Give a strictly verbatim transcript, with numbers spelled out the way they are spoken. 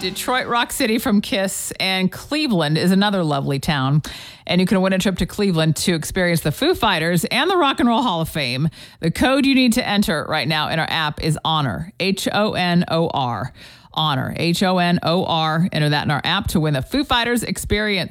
Detroit, Rock City from Kiss, and Cleveland is another lovely town. And you can win a trip to Cleveland to experience the Foo Fighters and the Rock and Roll Hall of Fame. The code you need to enter right now in our app is HONOR, H O N O R. HONOR, H O N O R. Enter that in our app to win the Foo Fighters experience.